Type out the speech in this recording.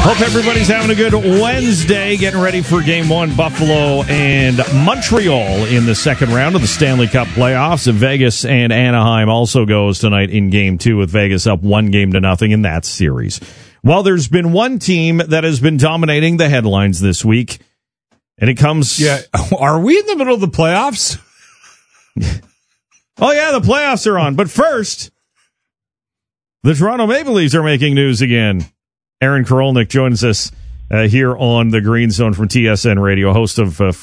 Hope everybody's having a good Wednesday, getting ready for Game 1, Buffalo and Montreal in the second round of the Stanley Cup playoffs. Vegas and Anaheim also goes tonight in Game 2 with Vegas up 1-0 in that series. Well, there's been one team that has been dominating the headlines this week, and it comes... Yeah, are we in the middle of the playoffs? Oh, yeah, the playoffs are on. But first, the Toronto Maple Leafs are making news again. Aaron Karolnik joins us here on the Green Zone from TSN Radio, host of